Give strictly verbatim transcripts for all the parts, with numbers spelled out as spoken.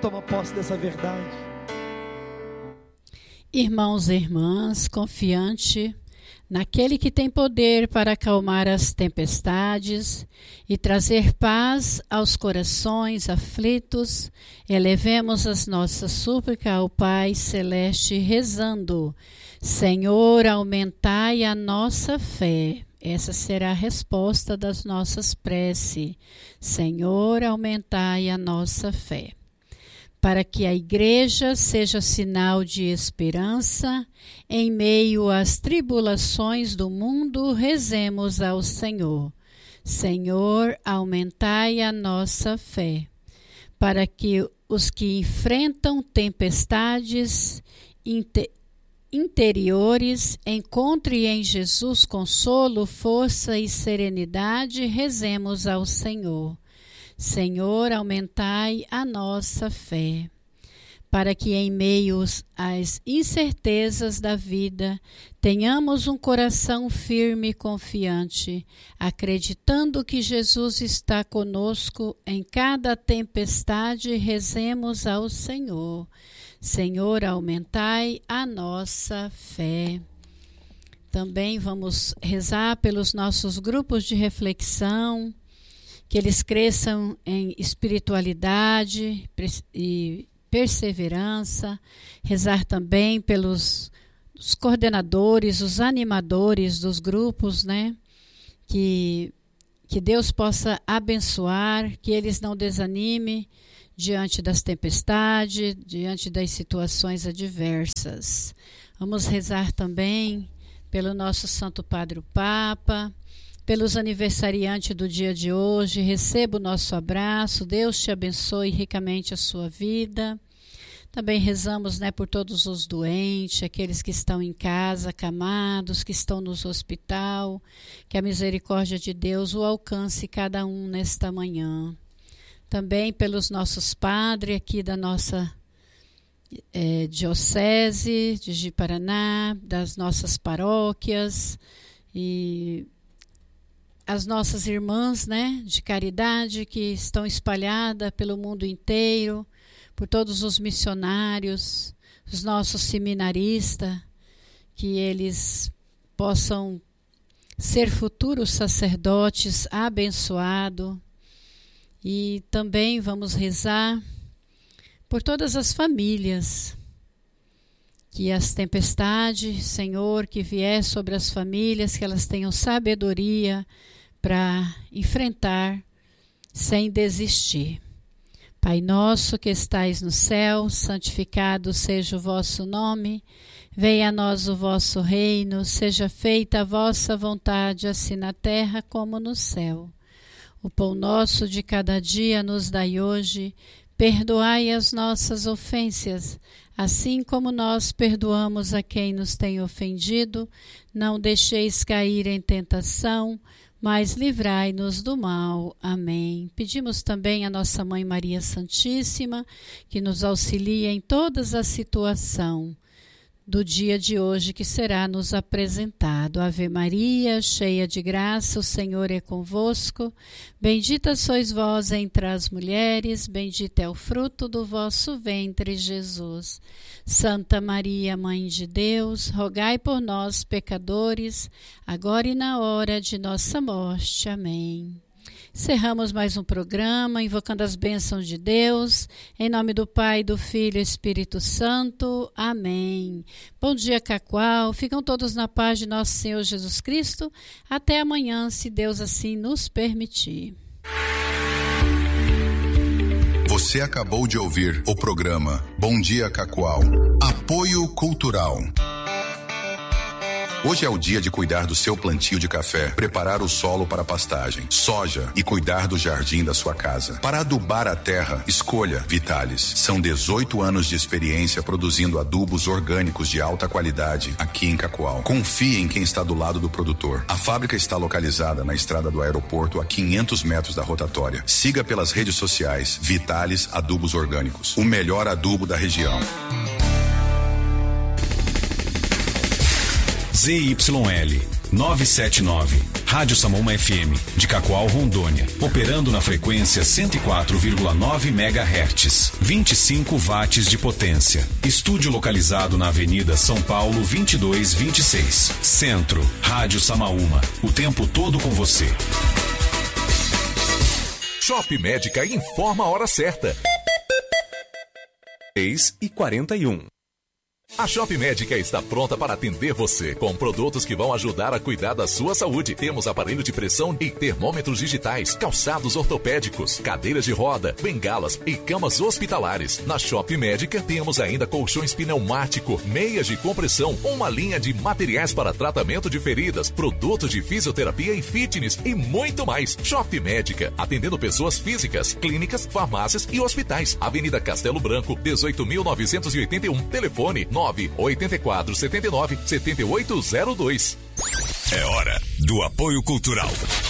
toma posse dessa verdade. Irmãos e irmãs, confiante naquele que tem poder para acalmar as tempestades e trazer paz aos corações aflitos, elevemos as nossas súplicas ao Pai Celeste rezando: Senhor, aumentai a nossa fé. Essa será a resposta das nossas preces. Senhor, aumentai a nossa fé. Para que a Igreja seja sinal de esperança, em meio às tribulações do mundo, rezemos ao Senhor. Senhor, aumentai a nossa fé. Para que os que enfrentam tempestades inter interiores encontrem em Jesus consolo, força e serenidade, rezemos ao Senhor. Senhor, aumentai a nossa fé, para que em meio às incertezas da vida tenhamos um coração firme e confiante, acreditando que Jesus está conosco em cada tempestade, rezemos ao Senhor. Senhor, aumentai a nossa fé. Também vamos rezar pelos nossos grupos de reflexão, que eles cresçam em espiritualidade e perseverança, rezar também pelos os coordenadores, os animadores dos grupos, né? Que, que Deus possa abençoar, que eles não desanimem diante das tempestades, diante das situações adversas. Vamos rezar também pelo nosso Santo Padre o Papa, pelos aniversariantes do dia de hoje. Receba o nosso abraço, Deus te abençoe ricamente a sua vida. Também rezamos, né, por todos os doentes, aqueles que estão em casa, acamados, que estão nos hospital, que a misericórdia de Deus o alcance cada um nesta manhã. Também pelos nossos padres aqui da nossa é, diocese de Ji-Paraná, das nossas paróquias e as nossas irmãs, né, de caridade que estão espalhadas pelo mundo inteiro, por todos os missionários, os nossos seminaristas, que eles possam ser futuros sacerdotes abençoados. E também vamos rezar por todas as famílias, que as tempestades, Senhor, que vier sobre as famílias, que elas tenham sabedoria para enfrentar sem desistir. Pai nosso que estais no céu, santificado seja o vosso nome, venha a nós o vosso reino, seja feita a vossa vontade, assim na terra como no céu. O pão nosso de cada dia nos dai hoje, perdoai as nossas ofensas, assim como nós perdoamos a quem nos tem ofendido, não deixeis cair em tentação, mas livrai-nos do mal. Amém. Pedimos também a nossa Mãe Maria Santíssima, que nos auxilie em todas as situações do dia de hoje que será nos apresentado. Ave Maria, cheia de graça, o Senhor é convosco. Bendita sois vós entre as mulheres, bendito é o fruto do vosso ventre, Jesus. Santa Maria, Mãe de Deus, rogai por nós, pecadores, agora e na hora de nossa morte. Amém. Encerramos mais um programa, invocando as bênçãos de Deus, em nome do Pai, do Filho e Espírito Santo. Amém. Bom dia, Cacoal. Ficam todos na paz de nosso Senhor Jesus Cristo. Até amanhã, se Deus assim nos permitir. Você acabou de ouvir o programa Bom Dia, Cacoal. Apoio Cultural. Hoje é o dia de cuidar do seu plantio de café, preparar o solo para pastagem, soja e cuidar do jardim da sua casa. Para adubar a terra, escolha Vitalis. São dezoito anos de experiência produzindo adubos orgânicos de alta qualidade aqui em Cacoal. Confie em quem está do lado do produtor. A fábrica está localizada na estrada do aeroporto a quinhentos metros da rotatória. Siga pelas redes sociais Vitalis Adubos Orgânicos, o melhor adubo da região. Z Y L novecentos e setenta e nove, Rádio Samaúma F M, de Cacoal, Rondônia, operando na frequência cento e quatro vírgula nove megahertz, vinte e cinco watts de potência. Estúdio localizado na Avenida São Paulo vinte e dois vinte e seis. Centro, Rádio Samaúma, o tempo todo com você. Shop Médica informa a hora certa. seis e quarenta e um. A Shop Médica está pronta para atender você com produtos que vão ajudar a cuidar da sua saúde. Temos aparelho de pressão e termômetros digitais, calçados ortopédicos, cadeiras de roda, bengalas e camas hospitalares. Na Shop Médica temos ainda colchões pneumático, meias de compressão, uma linha de materiais para tratamento de feridas, produtos de fisioterapia e fitness e muito mais. Shop Médica, atendendo pessoas físicas, clínicas, farmácias e hospitais. Avenida Castelo Branco, dezoito mil novecentos e oitenta e um. Telefone nove oito quatro sete nove sete oito zero dois. É hora do apoio cultural.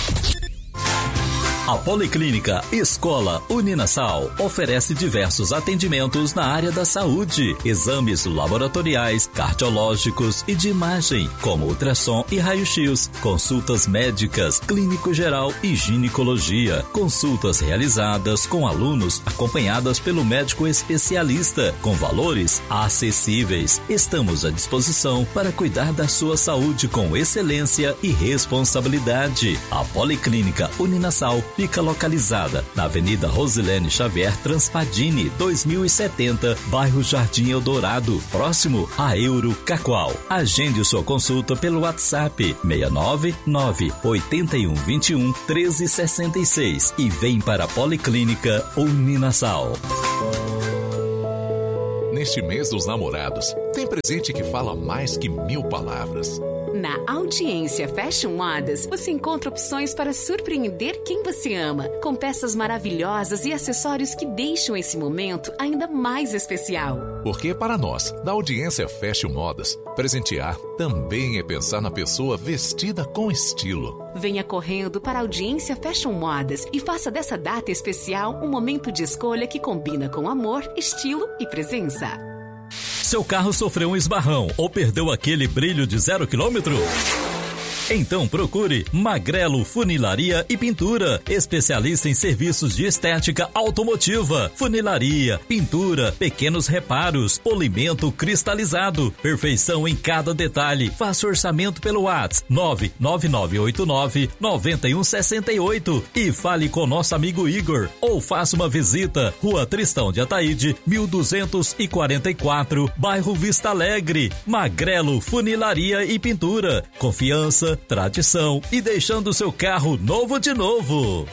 A Policlínica Escola Uninasal oferece diversos atendimentos na área da saúde, exames laboratoriais, cardiológicos e de imagem, como ultrassom e raio-x, consultas médicas, clínico geral e ginecologia, consultas realizadas com alunos acompanhadas pelo médico especialista, com valores acessíveis. Estamos à disposição para cuidar da sua saúde com excelência e responsabilidade. A Policlínica Uninasal fica localizada na Avenida Rosilene Xavier Transpadini, dois mil e setenta, bairro Jardim Eldorado, próximo a Euro Cacoal. Agende sua consulta pelo WhatsApp seis nove nove oito um dois um um três seis seis e vem para a Policlínica Uninasal. Neste mês dos namorados, tem presente que fala mais que mil palavras. Na Audiência Fashion Modas, você encontra opções para surpreender quem você ama, com peças maravilhosas e acessórios que deixam esse momento ainda mais especial. Porque para nós, da Audiência Fashion Modas, presentear também é pensar na pessoa vestida com estilo. Venha correndo para a Audiência Fashion Modas e faça dessa data especial um momento de escolha que combina com amor, estilo e presença. Seu carro sofreu um esbarrão ou perdeu aquele brilho de zero quilômetro? Então procure Magrelo Funilaria e Pintura, especialista em serviços de estética automotiva, funilaria, pintura, pequenos reparos, polimento cristalizado, perfeição em cada detalhe. Faça orçamento pelo WhatsApp nove nove nove oito nove nove um seis oito e fale com nosso amigo Igor, ou faça uma visita, Rua Tristão de Ataíde, mil duzentos e quarenta e quatro, bairro Vista Alegre. Magrelo Funilaria e Pintura, confiança, tradição e deixando seu carro novo de novo.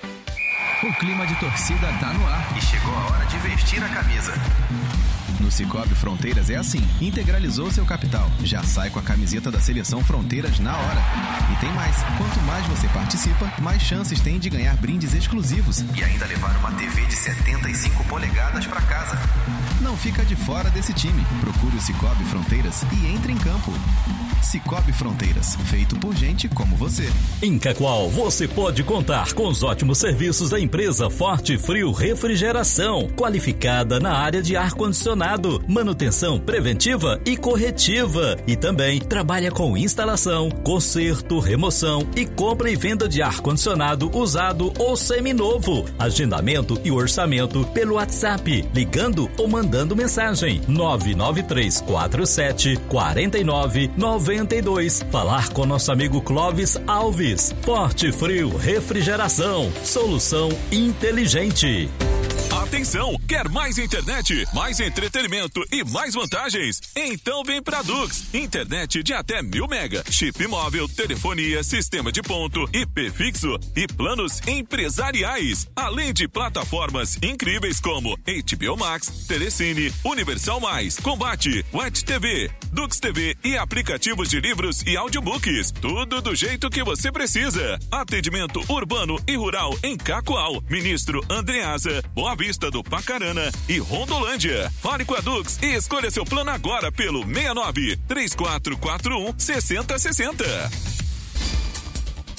O clima de torcida tá no ar e chegou a hora de vestir a camisa. No Cicobi Fronteiras é assim, integralizou seu capital, já sai com a camiseta da Seleção Fronteiras na hora. E tem mais, quanto mais você participa, mais chances tem de ganhar brindes exclusivos e ainda levar uma T V de setenta e cinco polegadas para casa. Não fica de fora desse time, procure o Cicobi Fronteiras e entre em campo. Cicobi Fronteiras, feito por gente como você. Em Cacoal, você pode contar com os ótimos serviços da empresa Forte Frio Refrigeração, qualificada na área de ar-condicionado, manutenção preventiva e corretiva. E também trabalha com instalação, conserto, remoção e compra e venda de ar-condicionado usado ou seminovo. Agendamento e orçamento pelo WhatsApp, ligando ou mandando mensagem nove nove três quatro sete quatro nove nove dois. Falar com nosso amigo Clóvis Alves. Forte Frio Refrigeração, solução inteligente. Atenção, quer mais internet, mais entretenimento e mais vantagens? Então vem pra Dux. Internet de até mil mega, chip móvel, telefonia, sistema de ponto, I P fixo e planos empresariais. Além de plataformas incríveis como H B O Max, Telecine, Universal Mais, Combate, Wet T V, Dux T V e aplicativos de livros e audiobooks. Tudo do jeito que você precisa. Atendimento urbano e rural em Cacoal, Ministro Andreasa, Boa Vista do Pacarana e Rondolândia. Fale com a Dux e escolha seu plano agora pelo seis nove três quatro quatro um seis zero seis zero.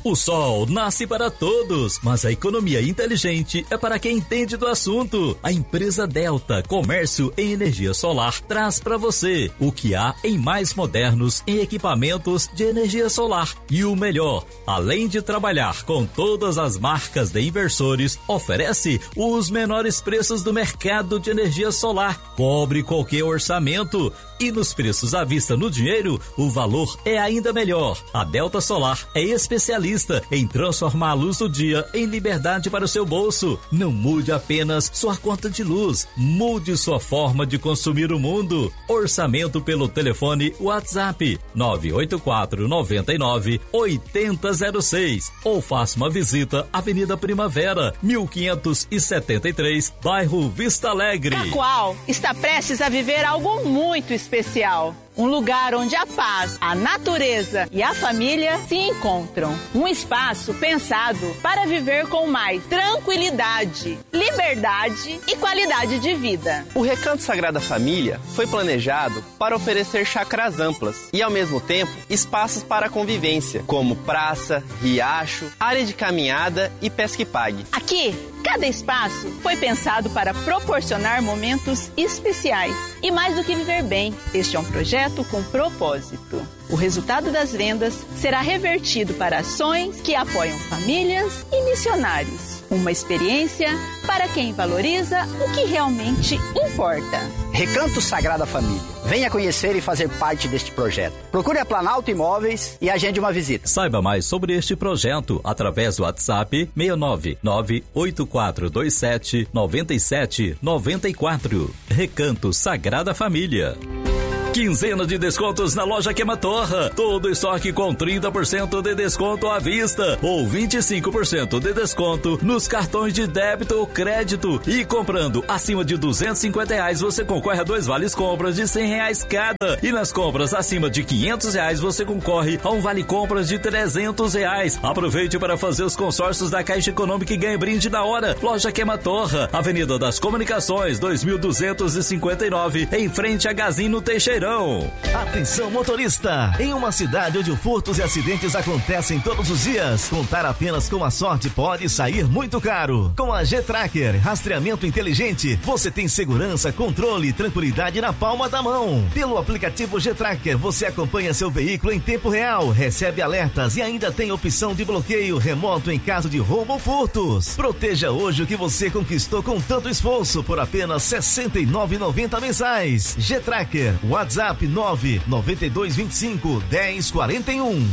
O sol nasce para todos, mas a economia inteligente é para quem entende do assunto. A empresa Delta Comércio em Energia Solar traz para você o que há em mais modernos em equipamentos de energia solar. E o melhor, além de trabalhar com todas as marcas de inversores, oferece os menores preços do mercado de energia solar. Cobre qualquer orçamento. E nos preços à vista no dinheiro, o valor é ainda melhor. A Delta Solar é especialista em transformar a luz do dia em liberdade para o seu bolso. Não mude apenas sua conta de luz, mude sua forma de consumir o mundo. Orçamento pelo telefone WhatsApp nove oito quatro nove nove oito zero zero seis ou faça uma visita Avenida Primavera, mil quinhentos e setenta e três, bairro Vista Alegre. Cacoal está prestes a viver algo muito especial. Um lugar onde a paz, a natureza e a família se encontram. Um espaço pensado para viver com mais tranquilidade, liberdade e qualidade de vida. O Recanto Sagrada Família foi planejado para oferecer chácaras amplas e, ao mesmo tempo, espaços para convivência, como praça, riacho, área de caminhada e pesca e pague. Aqui, cada espaço foi pensado para proporcionar momentos especiais. E mais do que viver bem, este é um projeto com propósito. O resultado das vendas será revertido para ações que apoiam famílias e missionários. Uma experiência para quem valoriza o que realmente importa. Recanto Sagrada Família. Venha conhecer e fazer parte deste projeto. Procure a Planalto Imóveis e agende uma visita. Saiba mais sobre este projeto através do WhatsApp seis nove nove oito quatro dois sete nove sete nove quatro. Recanto Sagrada Família. Quinzena de descontos na loja Queima-Torra. Todo estoque com trinta por cento de desconto à vista ou vinte e cinco por cento de desconto nos cartões de débito ou crédito. E comprando acima de duzentos e cinquenta reais você concorre a dois vales compras de cem reais cada. E nas compras acima de quinhentos reais você concorre a um vale compras de trezentos reais. Aproveite para fazer os consórcios da Caixa Econômica e ganhe brinde na hora. Loja Queima-Torra, Avenida das Comunicações, dois mil duzentos e cinquenta e nove, em frente a Gazino Teixeirão. Atenção motorista, em uma cidade onde furtos e acidentes acontecem todos os dias, contar apenas com a sorte pode sair muito caro. Com a G-Tracker, rastreamento inteligente, você tem segurança, controle e tranquilidade na palma da mão. Pelo aplicativo G-Tracker, você acompanha seu veículo em tempo real, recebe alertas e ainda tem opção de bloqueio remoto em caso de roubo ou furtos. Proteja hoje o que você conquistou com tanto esforço por apenas sessenta e nove reais e noventa centavos mensais. G-Tracker, WhatsApp nove nove dois dois cinco um zero quatro um.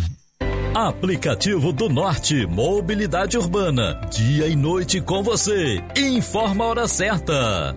Aplicativo do Norte, mobilidade urbana, dia e noite com você. Informa a hora certa.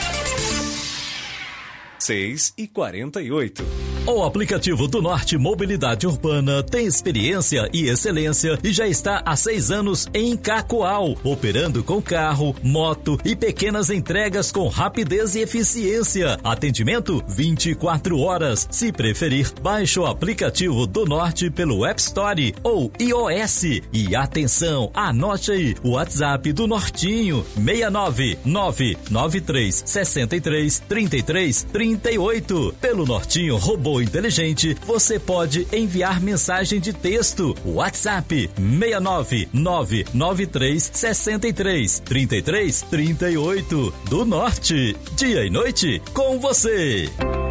seis e quarenta e oito. O aplicativo do Norte Mobilidade Urbana tem experiência e excelência e já está há seis anos em Cacoal, operando com carro, moto e pequenas entregas com rapidez e eficiência. Atendimento vinte e quatro horas. Se preferir, baixe o aplicativo do Norte pelo App Store ou iOS. E atenção, anote aí o WhatsApp do Nortinho, seis nove nove nove três seis três três três três oito. Pelo Nortinho Robô Inteligente, você pode enviar mensagem de texto. WhatsApp seis nove nove nove três seis três três três três oito. Do Norte, dia e noite com você.